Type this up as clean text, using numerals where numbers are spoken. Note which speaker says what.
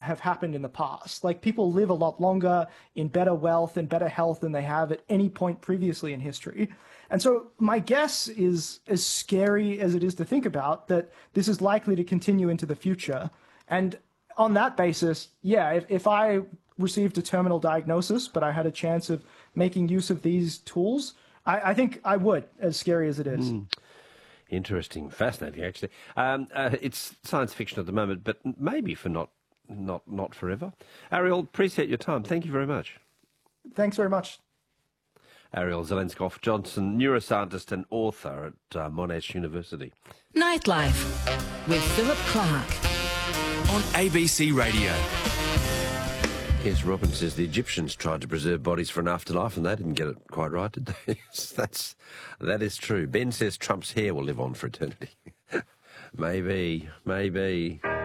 Speaker 1: have happened in the past. Like, people live a lot longer in better wealth and better health than they have at any point previously in history. And so my guess is, as scary as it is to think about, that this is likely to continue into the future. And on that basis, yeah, if I received a terminal diagnosis, but I had a chance of making use of these tools, I think I would, as scary as it is.
Speaker 2: Interesting, fascinating, actually. It's science fiction at the moment, but maybe for not forever. Ariel, appreciate your time. Thank you very much.
Speaker 1: Thanks very much.
Speaker 2: Ariel Zelenskov-Johnson, neuroscientist and author at Monash University.
Speaker 3: Nightlife with Philip Clark
Speaker 4: on ABC Radio.
Speaker 2: Yes, Robin says the Egyptians tried to preserve bodies for an afterlife and they didn't get it quite right, did they? That is true. Ben says Trump's hair will live on for eternity. Maybe.